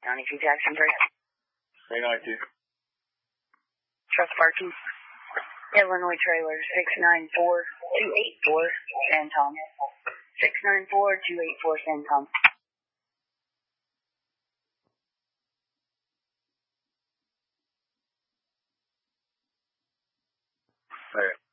92 Jackson Bridge. 392. Truck parking. Illinois trailer 694284 San Tom. 694284 San Tom. Alright.